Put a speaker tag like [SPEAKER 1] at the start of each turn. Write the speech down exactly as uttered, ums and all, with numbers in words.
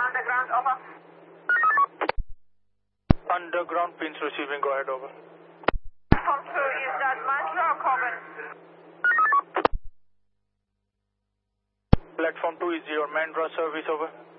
[SPEAKER 1] underground, over.
[SPEAKER 2] Underground, pins receiving, go ahead, over.
[SPEAKER 1] Platform two, is that Mantra or Corbin?
[SPEAKER 2] Platform two is your Mandra service, over.